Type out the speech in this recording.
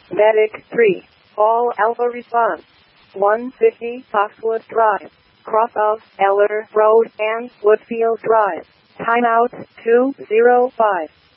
Medic 3. All Alpha response. 150 Foxwood Drive. Cross of Eller Road and Woodfield Drive. Timeout 205.